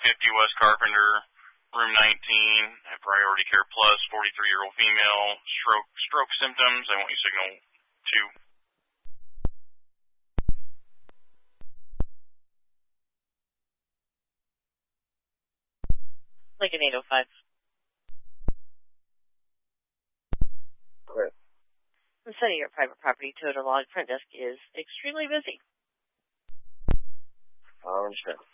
West Carpenter, room 19, at Priority Care Plus, 43-year-old female, stroke symptoms. I want you signal 2. Lincoln 805. Okay. I'm setting your private property total log. Front desk is extremely busy. I understand.